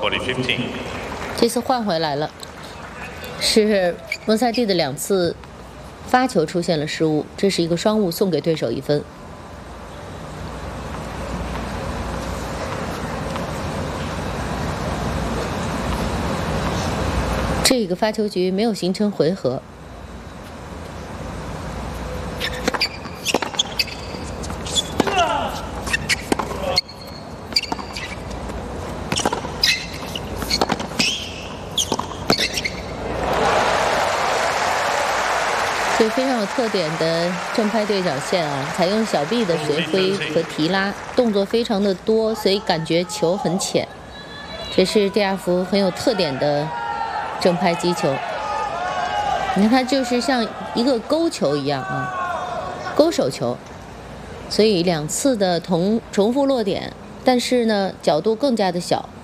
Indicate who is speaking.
Speaker 1: 40-15.
Speaker 2: 这次换回来了，是莫塞蒂的2次发球出现了失误，这是一个双误，送给对手1分。这个发球局没有形成回合。这非常有特点的正拍对角线啊，采用小臂的随挥和提拉，动作非常的多，所以感觉球很浅。这是蒂亚福很有特点的正拍击球。你看它就是像一个勾球一样啊，勾手球，所以2次的重复落点，但是呢角度更加的小。